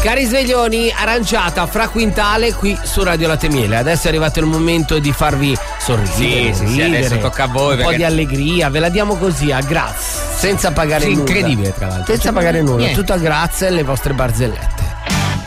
Cari sveglioni, aranciata fra quintale qui su Radio Latte Miele. Adesso è arrivato il momento di farvi sorridere. Sì, adesso tocca a voi. Un po' di allegria, ve la diamo così a grazie, senza pagare nulla. Incredibile, tra l'altro. Senza pagare nulla, niente. tutto a grazie alle vostre barzellette.